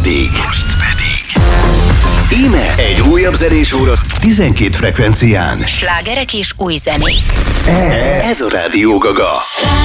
pedig. Íme egy újabb zenés óra 12 frekvencián. Slágerek és új zenék. Ez a Rádió Gaga.